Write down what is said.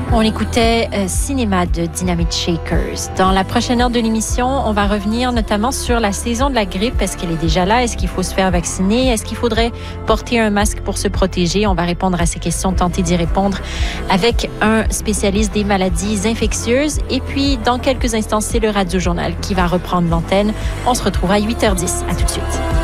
On écoutait Cinéma de Dynamite Shakers. Dans la prochaine heure de l'émission, on va revenir notamment sur la saison de la grippe. Est-ce qu'elle est déjà là? Est-ce qu'il faut se faire vacciner? Est-ce qu'il faudrait porter un masque pour se protéger? On va répondre à ces questions, tenter d'y répondre avec un spécialiste des maladies infectieuses. Et puis, dans quelques instants, c'est le Radio Journal qui va reprendre l'antenne. On se retrouve à 8h10. À tout de suite.